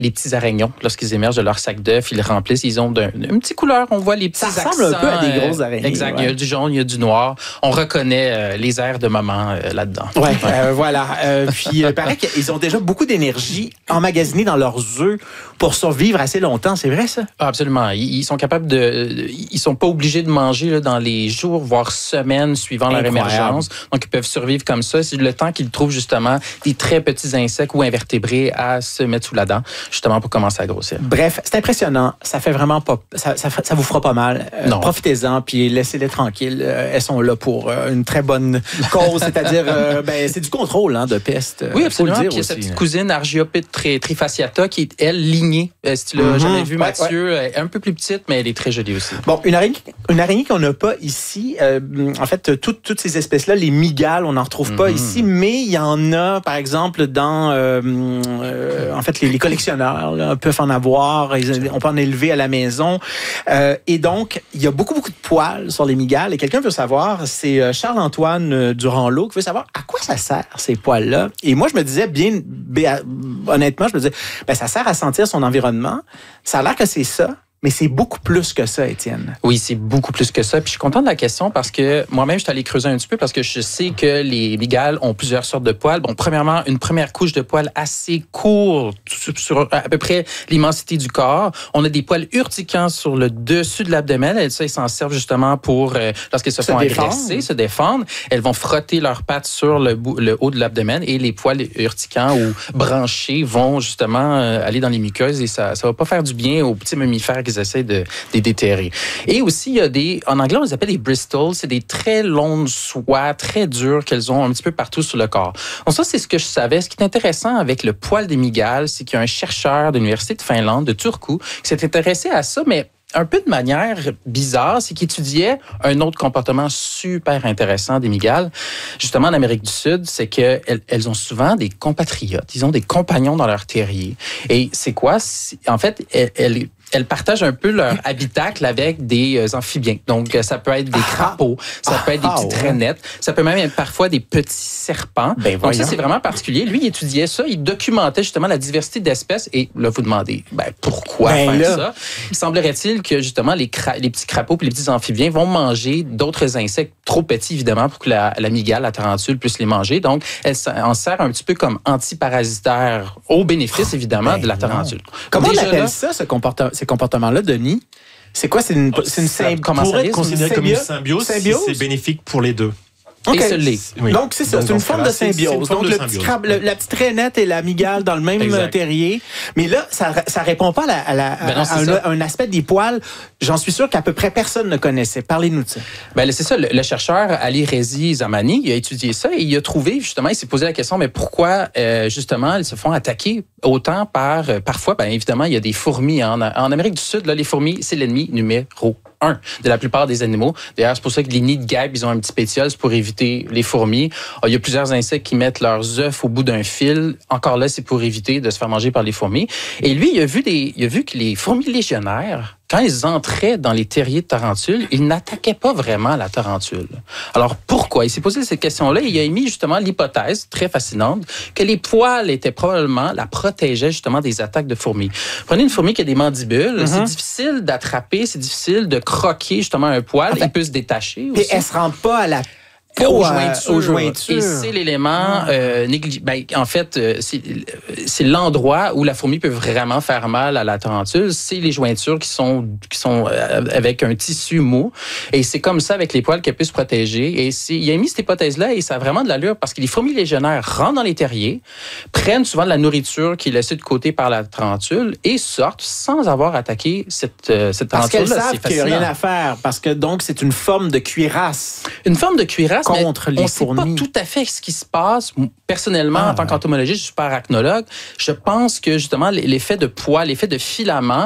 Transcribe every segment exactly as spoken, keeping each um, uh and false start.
les petits araignées, lorsqu'ils émergent de leur sac d'œufs, ils le remplissent. Ils ont d'un, une petite couleur. On voit les petits accents. Ça accents. ressemble un peu à des grosses araignées. Exact. Ouais. Il y a du jaune, il y a du noir. On reconnaît euh, les airs de maman euh, là-dedans. Oui, ouais. euh, voilà. Euh, puis, il euh, paraît qu'ils ont déjà beaucoup d'énergie emmagasinée dans leurs œufs pour survivre assez longtemps. C'est vrai, ça? Ah, absolument. Ils, ils sont capables de... Ils sont pas obligés de manger là, dans les jours, voire semaines suivant Incroyable. leur émergence. Donc, ils peuvent survivre comme ça. C'est le temps qu'ils trouvent justement des très petits insectes ou invertébrés à se mettre sous la dent, justement pour commencer à grossir. Bref, c'est impressionnant. Ça fait vraiment pas... Ça, ça, ça vous fera pas mal. Euh, non. Profitez-en, puis laissez-les tranquilles. Euh, elles sont là pour euh, une très bonne cause, c'est-à-dire, euh, ben, c'est du contrôle hein, de peste. Oui, absolument. Faut le dire puis il y a aussi, cette petite hein. cousine Argiopite trifasciata qui est, elle, lignée. Euh, si tu l'as mm-hmm. jamais vu, ouais, Mathieu, ouais. Elle est un peu plus petite, mais elle est très jolie aussi. Bon, une araignée, une araignée qu'on n'a pas ici, euh, en fait, toutes, toutes ces espèces-là, les mygales, on n'en retrouve mm-hmm. pas ici, mais il y en a, par exemple, dans, euh, euh, en fait, les, les collectionneurs là, peuvent en avoir, ils, on peut en élever à la maison. Euh, et donc, il y a beaucoup, beaucoup de poils sur les mygales. Et quelqu'un veut savoir, c'est Charles-Antoine Durand-Lot qui veut savoir à quoi ça sert, ces poils-là. Et moi, je me disais, bien, bien honnêtement, je me disais, ben, ça sert à sentir son environnement. Ça a l'air que c'est ça. Mais c'est beaucoup plus que ça, Étienne. Oui, c'est beaucoup plus que ça. Puis je suis content de la question parce que moi-même, je suis allé creuser un petit peu parce que je sais que les mygales ont plusieurs sortes de poils. Bon, premièrement, une première couche de poils assez courte sur à peu près l'immensité du corps. On a des poils urticants sur le dessus de l'abdomen. Et ça, ils s'en servent justement pour, euh, lorsqu'ils se, se font défendre. agresser, se défendre. Elles vont frotter leurs pattes sur le, bout, le haut de l'abdomen et les poils urticants ou branchés vont justement euh, aller dans les muqueuses et ça ça va pas faire du bien aux petits mammifères qui essaient de les déterrer. Et aussi, il y a des, en anglais, on les appelle des bristles. C'est des très longues soies, très dures qu'elles ont un petit peu partout sur le corps. Donc ça, c'est ce que je savais. Ce qui est intéressant avec le poil des mygales, c'est qu'il y a un chercheur de l'Université de Finlande, de Turku, qui s'est intéressé à ça, mais un peu de manière bizarre, c'est qu'il étudiait un autre comportement super intéressant des mygales, justement en Amérique du Sud, c'est qu'elles elles ont souvent des compatriotes, ils ont des compagnons dans leur terrier. Et c'est quoi? C'est, en fait, elles, elles Elles partagent un peu leur habitacle avec des euh, amphibiens. Donc, ça peut être des ah, crapauds, ça ah, peut être des petites ah, ouais. rainettes, ça peut même être parfois des petits serpents. Ben, Donc, ça, c'est vraiment particulier. Lui, il étudiait ça, il documentait justement la diversité d'espèces. Et là, vous demandez, ben, pourquoi ben, faire là. ça? Il semblerait-il que, justement, les, cra- les petits crapauds et les petits amphibiens vont manger d'autres insectes trop petits, évidemment, pour que la, la mygale, la tarentule, puisse les manger. Donc, elle en sert un petit peu comme antiparasitaire, au bénéfice, évidemment, ben, de la tarentule. Comment on appelle là, ça, ce comportement? Ces comportements-là, Denis, c'est quoi? C'est une, c'est une symbiose? Comment ça être considéré comme une symbiose, symbiose? Si c'est bénéfique pour les deux. Okay. Oui. Donc, c'est ça, Donc, c'est une forme de symbiose. Donc, le petit crabe, le, la petite rainette et la mygale dans le même exact. terrier. Mais là, ça ça répond pas à, la, à, la, ben non, à un, un aspect des poils, j'en suis sûr qu'à peu près personne ne connaissait. Parlez-nous de ça. Ben, c'est ça, le, le chercheur Ali Rezi Zamani, il a étudié ça et il a trouvé, justement, il s'est posé la question, mais pourquoi, euh, justement, elles se font attaquer autant par, euh, parfois, ben, évidemment, il y a des fourmis. En, en Amérique du Sud, là, les fourmis, c'est l'ennemi numéro un de la plupart des animaux. D'ailleurs, c'est pour ça que les nids de guêpes, ils ont un petit pétiole pour éviter les fourmis. Il y a plusieurs insectes qui mettent leurs œufs au bout d'un fil. Encore là, c'est pour éviter de se faire manger par les fourmis. Et lui, il a vu, des, il a vu que les fourmis légionnaires, quand ils entraient dans les terriers de tarentules, ils n'attaquaient pas vraiment la tarentule. Alors, pourquoi? Il s'est posé cette question-là et il a émis justement l'hypothèse, très fascinante, que les poils étaient probablement, la protégeaient justement des attaques de fourmis. Prenez une fourmi qui a des mandibules, mm-hmm. c'est difficile d'attraper, c'est difficile de croquer justement un poil, enfin, il peut se détacher aussi. Et elle se rend pas à la Aux jointures. aux jointures. Et c'est l'élément euh, négligé. Ben, en fait, euh, c'est, c'est l'endroit où la fourmi peut vraiment faire mal à la tarentule. C'est les jointures qui sont qui sont euh, avec un tissu mou. Et c'est comme ça avec les poils qu'elle peut se protéger. Et c'est, il a mis cette hypothèse-là et ça a vraiment de l'allure parce que les fourmis légionnaires rentrent dans les terriers, prennent souvent de la nourriture qui est laissée de côté par la tarentule et sortent sans avoir attaqué cette euh, cette tarentule-là. Parce qu'elles savent qu'il n'y a rien à faire. Parce que donc c'est une forme de cuirasse. Une forme de cuirasse. Contre les on fourmis. On ne sait pas tout à fait ce qui se passe. Personnellement, ah, en tant ouais. qu'entomologiste, je suis pas arachnologue. Je pense que justement l'effet de poids, l'effet de filament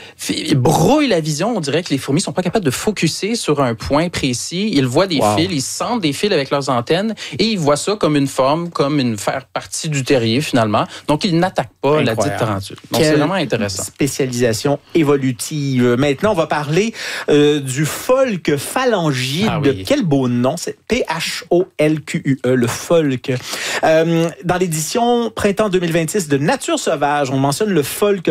brouille la vision. On dirait que les fourmis sont pas capables de focusser sur un point précis. Ils voient des wow. fils, ils sentent des fils avec leurs antennes et ils voient ça comme une forme, comme une faire partie du terrier finalement. Donc ils n'attaquent pas Incroyable. la dite tarentule. Donc Quelle c'est vraiment intéressant. Spécialisation évolutive. Maintenant, on va parler euh, du folk phalangide. Ah, oui. Quel beau nom, c'est P H O L Q U E, le folk. Euh, dans l'édition printemps deux mille vingt-six de Nature sauvage, on mentionne le folk